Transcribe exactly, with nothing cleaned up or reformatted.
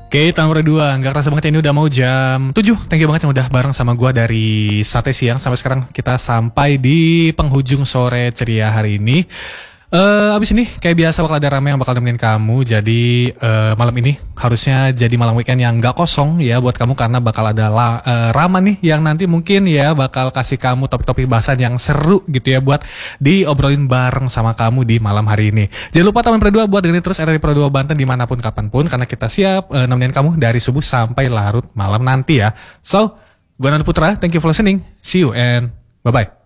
Oke, tahun berdua, nggak kerasa banget ya, ini udah mau jam tujuh. Thank you banget yang udah bareng sama gua dari sate siang sampai sekarang kita sampai di penghujung sore ceria hari ini. Eh abis ini kayak biasa bakal ada rame yang bakal nemenin kamu. Jadi eh, malam ini harusnya jadi malam weekend yang nggak kosong ya buat kamu karena bakal ada la, eh, Rama nih yang nanti mungkin ya bakal kasih kamu topik-topik bahasan yang seru gitu ya buat diobrolin bareng sama kamu di malam hari ini. Jangan lupa teman Pro dua buat dengerin terus R R I Pro dua Banten dimanapun kapanpun karena kita siap eh, nemenin kamu dari subuh sampai larut malam nanti ya. So, gue Nanda Putra, thank you for listening. See you and bye-bye.